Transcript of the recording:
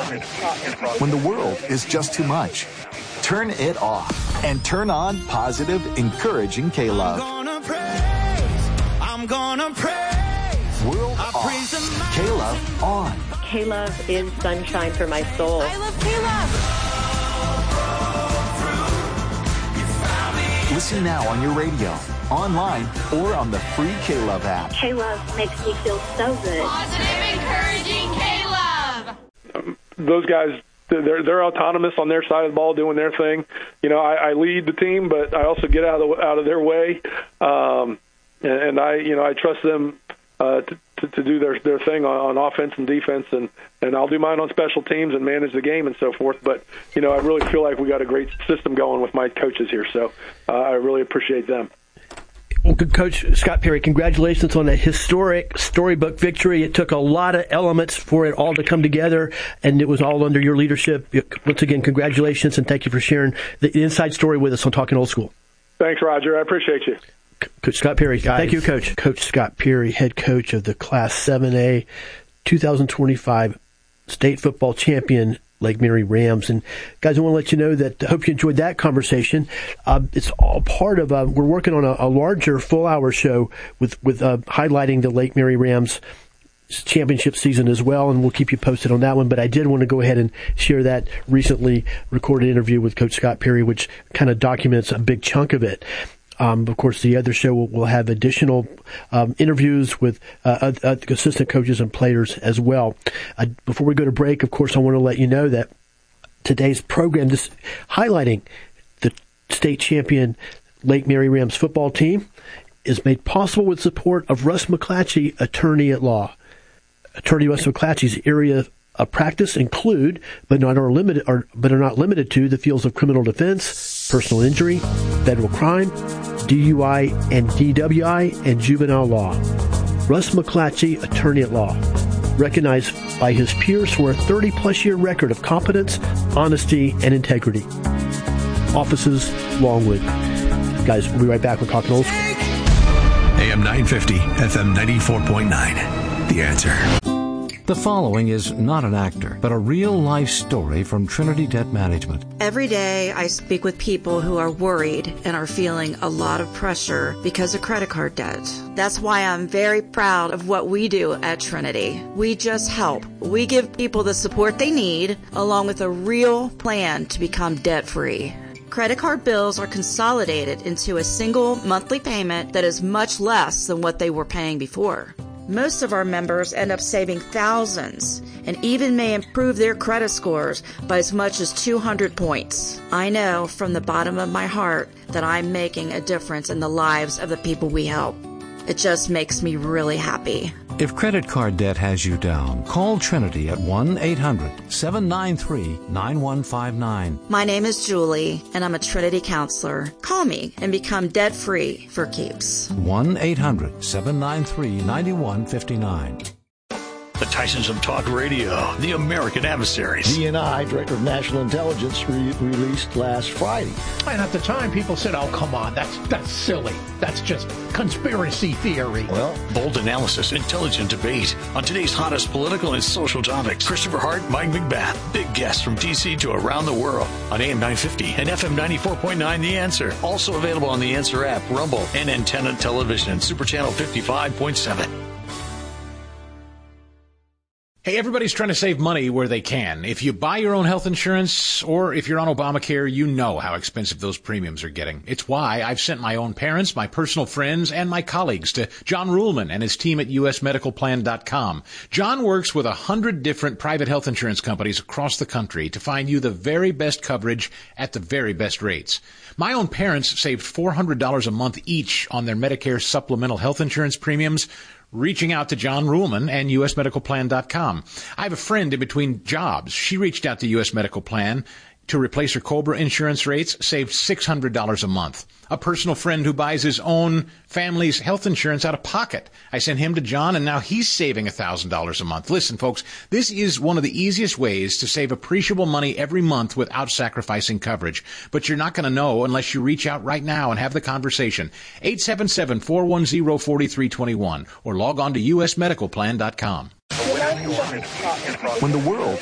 When the world is just too much, turn it off and turn on positive, encouraging K-Love. I'm gonna praise. World off. K-Love on. K-Love is sunshine for my soul. I love K-Love. Listen now on your radio, online, or on the free K-Love app. K-Love makes me feel so good. Positive, encouraging K-Love. Those guys, they're autonomous on their side of the ball, doing their thing. You know, I lead the team, but I also get out of their way, and I trust them to do their thing on offense and defense, and I'll do mine on special teams and manage the game and so forth. But I really feel like we got a great system going with my coaches here, so I really appreciate them. Well, Coach Scott Perry, congratulations on a historic storybook victory. It took a lot of elements for it all to come together, and it was all under your leadership. Once again, congratulations, and thank you for sharing the inside story with us on Talking Old School. Thanks, Roger. I appreciate you. Coach Scott Perry. Guys. Thank you, Coach. Coach Scott Perry, head coach of the Class 7A 2025 state football champion Lake Mary Rams. And guys, I want to let you know that I hope you enjoyed that conversation. It's all part of, we're working on a larger full-hour show with highlighting the Lake Mary Rams championship season as well, and we'll keep you posted on that one. But I did want to go ahead and share that recently recorded interview with Coach Scott Perry, which kind of documents a big chunk of it. Of course, the other show will have additional interviews with assistant coaches and players as well. Before we go to break, of course, I want to let you know that today's program, just highlighting the state champion Lake Mary Rams football team, is made possible with support of Russ McClatchy, attorney at law. Attorney Russ McClatchy's area of practice include, but are not limited to, the fields of criminal defense, personal injury, federal crime, DUI and DWI, and juvenile law. Russ McClatchy, attorney at law, recognized by his peers for a 30-plus year record of competence, honesty, and integrity. Offices, Longwood. Guys, we'll be right back with Talking Old School. AM 950, FM 94.9. The Answer. The following is not an actor, but a real-life story from Trinity Debt Management. Every day I speak with people who are worried and are feeling a lot of pressure because of credit card debt. That's why I'm very proud of what we do at Trinity. We just help. We give people the support they need, along with a real plan to become debt-free. Credit card bills are consolidated into a single monthly payment that is much less than what they were paying before. Most of our members end up saving thousands and even may improve their credit scores by as much as 200 points. I know from the bottom of my heart that I'm making a difference in the lives of the people we help. It just makes me really happy. If credit card debt has you down, call Trinity at 1-800-793-9159. My name is Julie, and I'm a Trinity counselor. Call me and become debt-free for keeps. 1-800-793-9159. The Tysons of Talk Radio, the American Adversaries. DNI, Director of National Intelligence, released last Friday. And at the time, people said, oh, come on, that's silly. That's just conspiracy theory. Well, bold analysis, intelligent debate on today's hottest political and social topics. Christopher Hart, Mike McBath, big guests from D.C. to around the world on AM 950 and FM 94.9 The Answer. Also available on The Answer app, Rumble, and Antenna Television, Super Channel 55.7. Hey, everybody's trying to save money where they can. If you buy your own health insurance or if you're on Obamacare, you know how expensive those premiums are getting. It's why I've sent my own parents, my personal friends, and my colleagues to John Ruhlman and his team at usmedicalplan.com. John works with 100 different private health insurance companies across the country to find you the very best coverage at the very best rates. My own parents saved $400 a month each on their Medicare supplemental health insurance premiums, reaching out to John Ruhlman and usmedicalplan.com. I have a friend in between jobs. She reached out to US Medical Plan to replace her COBRA insurance rates, saved $600 a month. A personal friend who buys his own family's health insurance out of pocket. I sent him to John, and now he's saving $1,000 a month. Listen, folks, this is one of the easiest ways to save appreciable money every month without sacrificing coverage. But you're not going to know unless you reach out right now and have the conversation. 877-410-4321 or log on to usmedicalplan.com. When the world